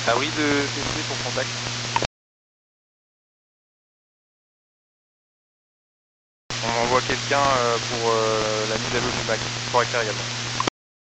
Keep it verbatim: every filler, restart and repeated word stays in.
Ah oui, de P C pour contact. On envoie quelqu'un pour euh, la mise à l'eau du Mac, correcteur également.